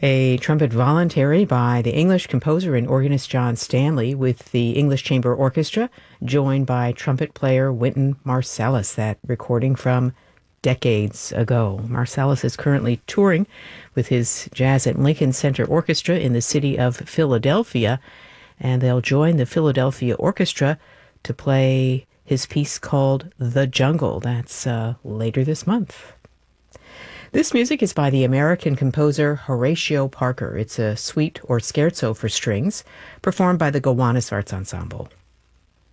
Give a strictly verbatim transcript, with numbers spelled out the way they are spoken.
a trumpet voluntary by the English composer and organist John Stanley with the English Chamber Orchestra, joined by trumpet player Wynton Marsalis. That recording from decades ago. Marsalis is currently touring with his Jazz at Lincoln Center Orchestra in the city of Philadelphia, and they'll join the Philadelphia Orchestra to play his piece called The Jungle. That's uh, later this month. This music is by the American composer Horatio Parker. It's a suite or scherzo for strings performed by the Gowanus Arts Ensemble.